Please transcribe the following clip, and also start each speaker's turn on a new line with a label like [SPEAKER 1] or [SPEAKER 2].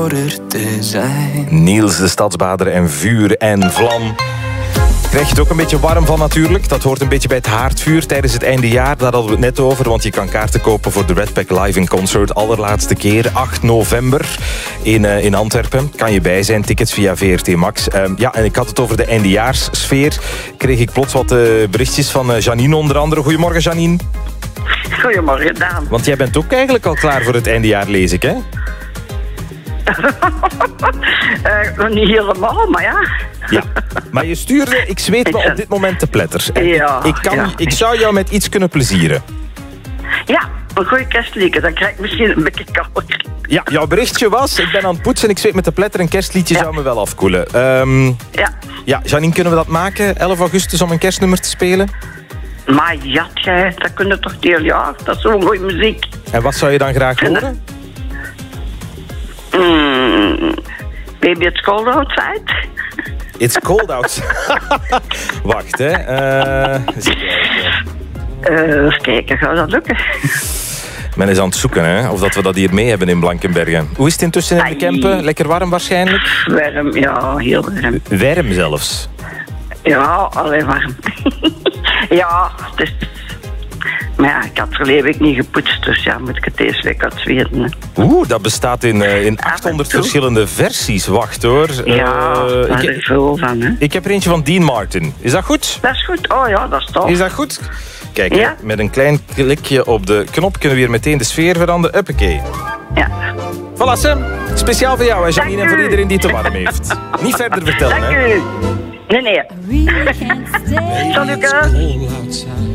[SPEAKER 1] te zijn.
[SPEAKER 2] Niels, de stadsbader en vuur en vlam. Krijg je het ook een beetje warm van natuurlijk. Dat hoort een beetje bij het haardvuur tijdens het eindejaar. Daar hadden we het net over, want je kan kaarten kopen voor de Red Pack Live in Concert. Allerlaatste keer, 8 november in Antwerpen. Kan je bij zijn, tickets via VRT Max. Ja, en ik had het over de eindejaarssfeer. Kreeg ik plots wat berichtjes van Janine onder andere. Goedemorgen, Janine.
[SPEAKER 3] Goedemorgen, Daan.
[SPEAKER 2] Want jij bent ook eigenlijk al klaar voor het eindejaar, lees ik, hè?
[SPEAKER 3] Nog niet helemaal, maar ja.
[SPEAKER 2] Ja, maar je stuurde, ik zweet me op dit moment te pletter.
[SPEAKER 3] Ja,
[SPEAKER 2] ik zou jou met iets kunnen plezieren.
[SPEAKER 3] Ja, een goede kerstliedje, dan krijg ik misschien een beetje kouder.
[SPEAKER 2] Ja, jouw berichtje was, ik ben aan het poetsen en ik zweet met de pletter, een kerstliedje zou me wel afkoelen. Ja, Janine, kunnen we dat maken? 11 augustus om een kerstnummer te spelen?
[SPEAKER 3] Maar ja, dat kun je toch het hele jaar. Dat is zo'n mooie muziek.
[SPEAKER 2] En wat zou je dan graag horen?
[SPEAKER 3] Baby, it's cold outside.
[SPEAKER 2] It's cold outside. Wacht, hè.
[SPEAKER 3] Eens kijken, gaat dat lukken?
[SPEAKER 2] Men is aan het zoeken, hè, of dat we dat hier mee hebben in Blankenbergen. Hoe is het intussen in de Kempen? Lekker warm waarschijnlijk?
[SPEAKER 3] Warm, ja, heel warm.
[SPEAKER 2] Warm zelfs?
[SPEAKER 3] Ja, alleen warm. Ja, het is... Maar ja, ik had verleden week niet gepoetst, dus ja, moet ik het deze week uitzweten.
[SPEAKER 2] Oeh, dat bestaat in 800 verschillende versies. Wacht hoor.
[SPEAKER 3] Ja, daar is veel van, hè.
[SPEAKER 2] Ik heb er eentje van Dean Martin. Is dat goed?
[SPEAKER 3] Dat is goed. Oh ja, dat is tof.
[SPEAKER 2] Is dat goed? Kijk,
[SPEAKER 3] ja?
[SPEAKER 2] Met een klein klikje op de knop kunnen we weer meteen de sfeer veranderen. Uppakee.
[SPEAKER 3] Ja.
[SPEAKER 2] Voilà, Sam. Speciaal voor jou, hè, Janine, en voor iedereen die het te warm heeft. Niet verder vertellen,
[SPEAKER 3] Dank
[SPEAKER 2] hè.
[SPEAKER 3] u. Nee. Salut,